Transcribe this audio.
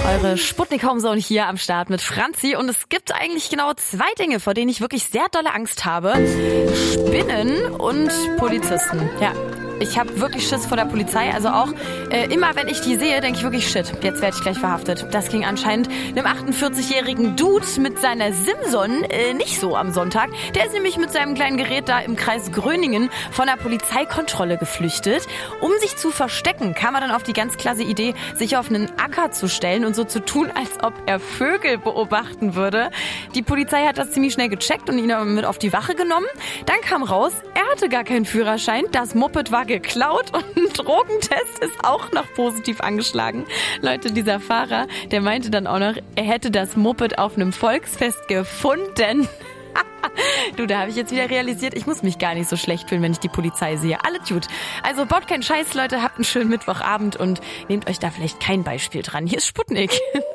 Eure Sputnik-Homezone hier am Start mit Franzi. Und es gibt eigentlich genau 2 Dinge, vor denen ich wirklich sehr dolle Angst habe. Spinnen und Polizisten. Ja, ich habe wirklich Schiss vor der Polizei. Also auch immer, wenn ich die sehe, denke ich wirklich, shit, jetzt werde ich gleich verhaftet. Das ging anscheinend einem 48-jährigen Dude mit seiner Simson nicht so am Sonntag. Der ist nämlich mit seinem kleinen Gerät da im Kreis Gröningen von der Polizeikontrolle geflüchtet. Um sich zu verstecken, kam er dann auf die ganz klasse Idee, sich auf einen Acker zu stellen und so zu tun, als ob er Vögel beobachten würde. Die Polizei hat das ziemlich schnell gecheckt und ihn mit auf die Wache genommen. Dann kam raus, er hatte gar keinen Führerschein, das Moped war geklaut und ein Drogentest ist auch noch positiv angeschlagen. Leute, dieser Fahrer, der meinte dann auch noch, er hätte das Moped auf einem Volksfest gefunden. Du, da habe ich jetzt wieder realisiert, ich muss mich gar nicht so schlecht fühlen, wenn ich die Polizei sehe. Alles gut. Also baut keinen Scheiß, Leute, habt einen schönen Mittwochabend und nehmt euch da vielleicht kein Beispiel dran. Hier ist Sputnik.